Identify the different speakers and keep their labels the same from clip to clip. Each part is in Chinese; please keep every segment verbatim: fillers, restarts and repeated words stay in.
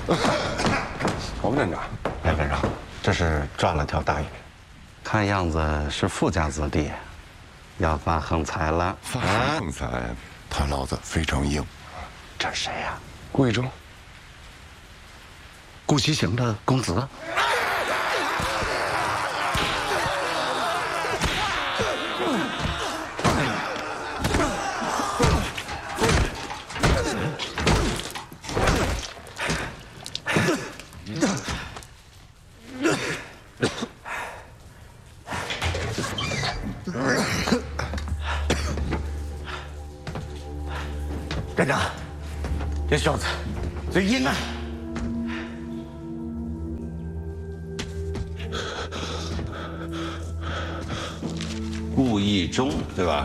Speaker 1: 王站长，
Speaker 2: 梁站长，这是赚了条大鱼，看样子是富家子弟，要发横财了。
Speaker 1: 发什么横财？他脑子非常硬。
Speaker 2: 这是谁呀？
Speaker 1: 顾一中，
Speaker 2: 顾其行的公子。
Speaker 3: 站长，这小子嘴硬啊！
Speaker 4: 顾一中，对吧？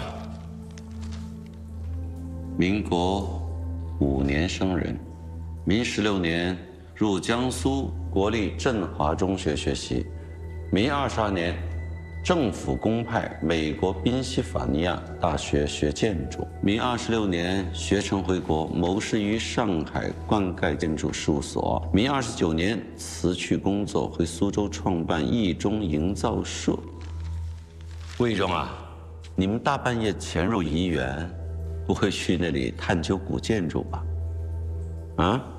Speaker 4: 民国五年生人，民十六年入江苏国立振华中学学习，民二十二年政府公派美国宾夕法尼亚大学学建筑，民二十六年学成回国，谋事于上海灌溉建筑事务所，民二十九年辞去工作，回苏州创办一中营造社。顾一中啊，你们大半夜潜入怡园，不会去那里探究古建筑吧？啊？